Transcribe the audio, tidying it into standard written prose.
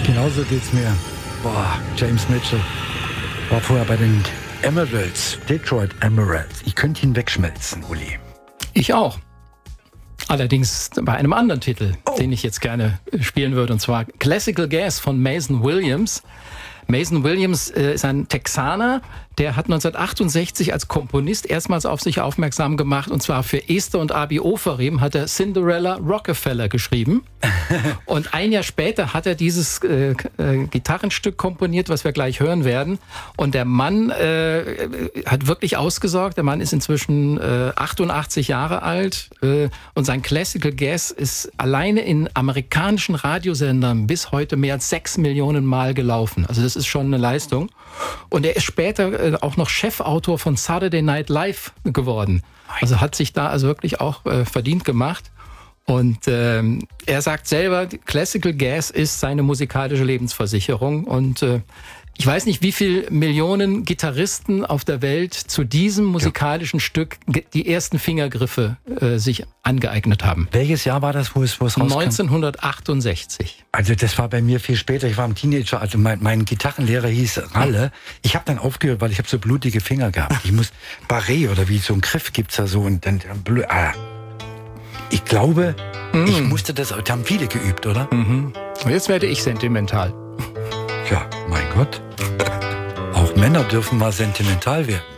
Genauso geht's mir. Boah, James Mitchell war vorher bei den Emeralds, Detroit Emeralds. Ich könnte ihn wegschmelzen, Uli. Ich auch. Allerdings bei einem anderen Titel, den ich jetzt gerne spielen würde, und zwar Classical Gas von Mason Williams. Mason Williams ist ein Texaner, der hat 1968 als Komponist erstmals auf sich aufmerksam gemacht, und zwar für Esther und Abi Ofarim hat er Cinderella Rockefeller geschrieben. Und ein Jahr später hat er dieses Gitarrenstück komponiert, was wir gleich hören werden. Und der Mann hat wirklich ausgesorgt. Der Mann ist inzwischen 88 Jahre alt und sein Classical Gas ist alleine in amerikanischen Radiosendern bis heute mehr als 6 Millionen Mal gelaufen. Also das ist schon eine Leistung. Und er ist später auch noch Chefautor von Saturday Night Live geworden. Also hat sich da also wirklich auch verdient gemacht. Und er sagt selber, Classical Gas ist seine musikalische Lebensversicherung. Und ich weiß nicht, wie viele Millionen Gitarristen auf der Welt zu diesem musikalischen Stück die ersten Fingergriffe sich angeeignet haben. Welches Jahr war das, wo es rauskam? 1968. Also das war bei mir viel später. Ich war ein Teenager. Also mein Gitarrenlehrer hieß Ralle. Ich habe dann aufgehört, weil ich habe so blutige Finger gehabt. Ich muss Barré oder wie so ein Griff gibt's da so und dann ich glaube, ich musste das. Da haben viele geübt, oder? Und jetzt werde ich sentimental. Ja, mein Gott. Auch Männer dürfen mal sentimental werden.